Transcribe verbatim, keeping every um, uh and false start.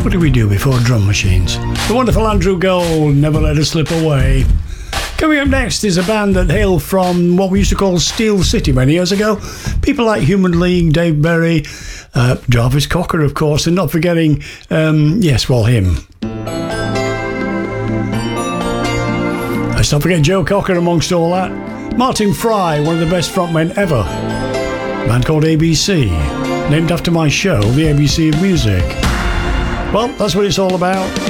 What did we do before drum machines? The wonderful Andrew Gold, Never Let Us Slip Away. Coming up next is a band that hail from what we used to call Steel City many years ago. People like Human League, Dave Berry, uh, Jarvis Cocker, of course, and not forgetting, um, yes, well, him. Let's not forget Joe Cocker amongst all that. Martin Fry, one of the best frontmen ever. A band called A B C, named after my show, The A B C of Music. Well, that's what it's all about.